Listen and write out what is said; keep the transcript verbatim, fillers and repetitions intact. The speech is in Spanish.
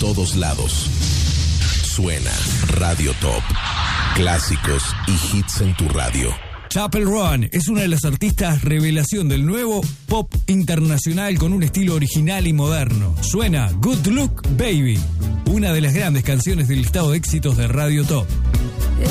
todos lados. Suena Radio Top. Clásicos y hits en tu radio. Chapel Roan es una de las artistas revelación del nuevo pop internacional con un estilo original y moderno. Suena Good Look Baby, una de las grandes canciones del listado de éxitos de Radio Top.